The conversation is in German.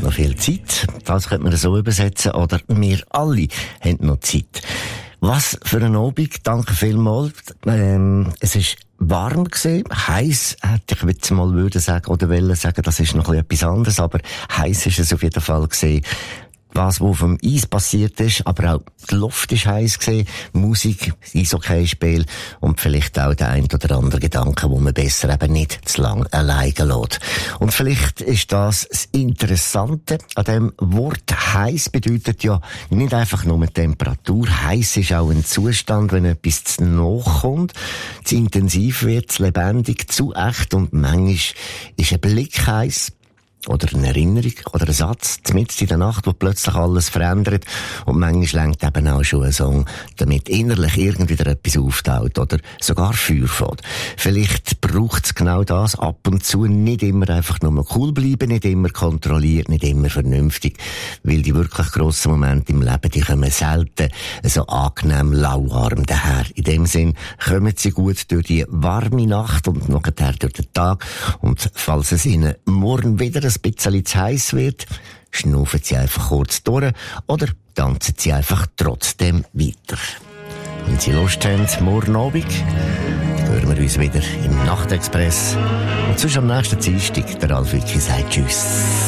noch viel Zeit. Das könnte man so übersetzen. Oder wir alle haben noch Zeit. Was für ein Abend. Danke vielmals. Es ist warm gewesen. Heiß hätte ich jetzt mal würde sagen, oder wollen sagen, das ist noch etwas anderes. Aber heiß ist es auf jeden Fall gewesen. Was vom Eis passiert ist, aber auch die Luft ist heiß gewesen, Musik, Eishockeyspiel und vielleicht auch der ein oder andere Gedanke, wo man besser eben nicht zu lang alleine lässt. Und vielleicht ist das Interessante an dem Wort heiß bedeutet ja nicht einfach nur Temperatur. Heiß ist auch ein Zustand, wenn etwas zu nahe kommt, zu intensiv wird, zu lebendig, zu echt und manchmal ist ein Blick heiß. Oder eine Erinnerung, oder ein Satz, mitten in der Nacht, wo plötzlich alles verändert. Und manchmal lenkt eben auch schon ein Song, damit innerlich irgendwie wieder etwas auftaucht, oder sogar Feuer fährt. Vielleicht braucht es genau das ab und zu, nicht immer einfach nur cool bleiben, nicht immer kontrolliert, nicht immer vernünftig. Weil die wirklich grossen Momente im Leben, die kommen selten so angenehm lauwarm daher. In dem Sinn kommen sie gut durch die warme Nacht und nachher durch den Tag. Und falls es ihnen morgen wieder ein bisschen zu heiß wird, schnaufen sie einfach kurz durch oder tanzen sie einfach trotzdem weiter. Wenn Sie Lust haben, morgen Abend, hören wir uns wieder im Nachtexpress. Und sonst am nächsten Dienstag, der Ralf Wicki sagt Tschüss.